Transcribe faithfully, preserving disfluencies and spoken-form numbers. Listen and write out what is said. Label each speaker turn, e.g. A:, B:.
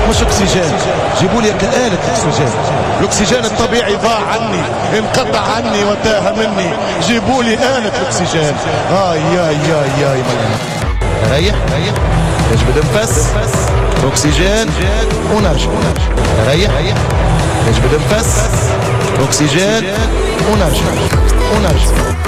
A: مش اكسجين، جيبوا لي كآلة اكسجين. الاكسجين الطبيعي ضاع عني، انقطع عني وتاه مني، جيبوا لي آلة اكسجين. اي يا يا يا ريح ريح يجبد نفس اكسجين ونرجع. ريح يجبد نفس اكسجين ونرجع ونرجع.